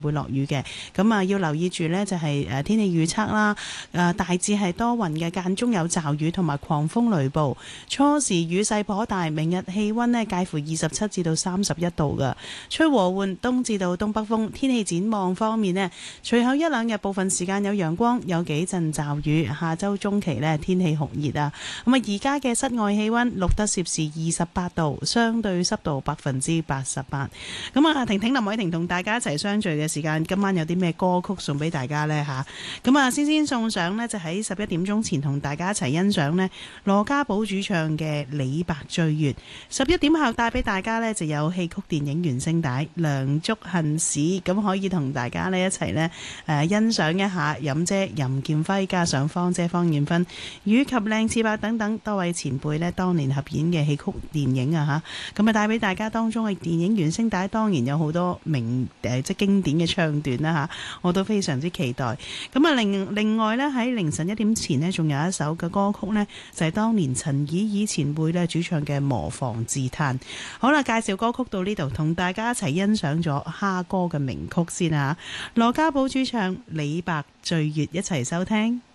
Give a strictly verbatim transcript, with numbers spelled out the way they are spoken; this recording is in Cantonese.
會落雨嘅。咁啊要留意住呢，就係誒天氣預測啦，誒大致係多雲嘅，間中有驟雨同埋狂風雷暴，初時雨勢頗大。明日氣溫呢，介乎二十七至到三十一度㗎，吹和緩東至到東北風。天氣展望方面呢，隨後一兩日部分時間有陽光，有幾陣驟雨。下周中期呢，天氣酷熱啊。咁啊而家嘅室外氣溫錄得攝氏二十八度，相對濕度百分之八十八。咁啊婷婷林偉婷同大家一齊相聚嘅時間，今晚有啲咩歌曲送俾大家呢？吓？咁啊先先送上呢，就喺十一點鐘前同大家一齊欣賞呢羅家寶主唱嘅《李白醉月》。十一點後帶俾大家呢，就有戲曲電影原聲帶《梁祝恨史》，咁可以同大家呢一齊呢誒、呃、欣賞一下任姐任劍輝加上芳姐方艷芬以及靚次伯等等多位前輩呢當年合演嘅戲曲電影啊吓，咁啊帶俾大家當中嘅電影原聲帶，當然有好多名誒、呃、即係經典嘅唱段啦吓，我都非常之期待。咁啊另另外呢，喺凌晨一點前呢，仲有一首嘅歌曲呢，就係、是、當年陳以以前輩呢主唱嘅《磨房自嘆》。好啦，介紹歌曲到呢度，同大家一齊欣賞咗蝦歌嘅名曲先啊！羅家寶主唱《李白醉月》，一齊收聽。